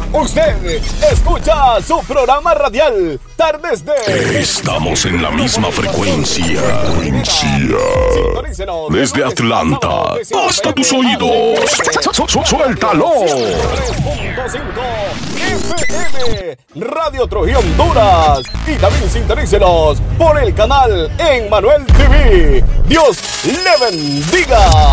Usted escucha su programa radial Tardes de... Estamos en la misma frecuencia. Sintonícenos Desde Atlanta hasta tus oídos. ¡Suéltalo! 3.5 FM Radio Trujillo Honduras. Y también sintonícenos por el canal en Manuel TV. Dios le bendiga.